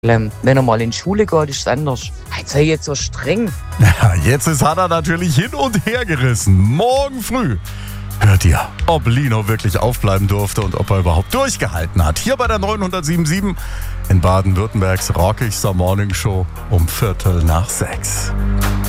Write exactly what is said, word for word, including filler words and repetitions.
Clem, wenn er mal in die Schule geht, ist es anders. Jetzt sei jetzt so streng. Ja, jetzt ist Hannah natürlich hin und her gerissen. Morgen früh hört ihr, ob Lino wirklich aufbleiben durfte und ob er überhaupt durchgehalten hat. Hier bei der neunhundertsieben Komma sieben in Baden-Württembergs rockigster Morningshow um Viertel nach sechs.